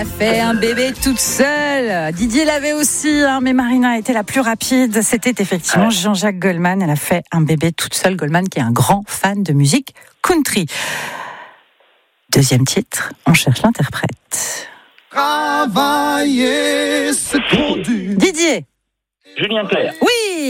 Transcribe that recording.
Fait un bébé toute seule. Didier l'avait aussi, mais Marina a été la plus rapide. C'était effectivement Jean-Jacques Goldman. Elle a fait un bébé toute seule. Goldman qui est un grand fan de musique country. Deuxième titre, on cherche l'interprète. Travailler, c'est trop dur. Didier. Julien Clerc. Oui.